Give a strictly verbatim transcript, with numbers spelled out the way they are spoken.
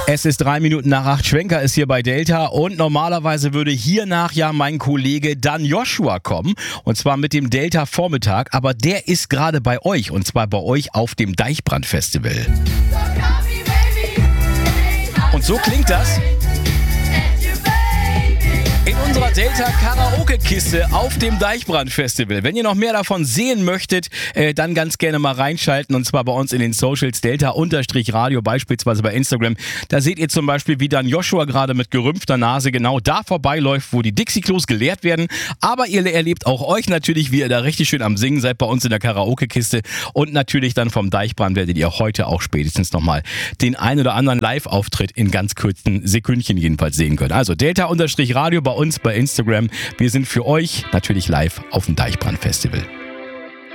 Es ist drei Minuten nach acht, Schwenker ist hier bei Delta und normalerweise würde hiernach ja mein Kollege Dan Joshua kommen und zwar mit dem Delta Vormittag, aber der ist gerade bei euch und zwar bei euch auf dem Deichbrand Festival. Und so klingt das in unserer Delta Karaoke-Kiste auf dem Deichbrand Festival. Wenn ihr noch mehr davon sehen möchtet, äh, dann ganz gerne mal reinschalten und zwar bei uns in den Socials Delta-Radio, beispielsweise bei Instagram. Da seht ihr zum Beispiel, wie dann Joshua gerade mit gerümpfter Nase genau da vorbeiläuft, wo die Dixie-Klos geleert werden. Aber ihr erlebt auch euch natürlich, wie ihr da richtig schön am Singen seid bei uns in der Karaoke-Kiste. Und natürlich dann vom Deichbrand werdet ihr heute auch spätestens nochmal den ein oder anderen Live-Auftritt in ganz kurzen Sekündchen jedenfalls sehen können. Also Delta-Radio bei uns bei Instagram. Wir sind für euch natürlich live auf dem Deichbrand Festival.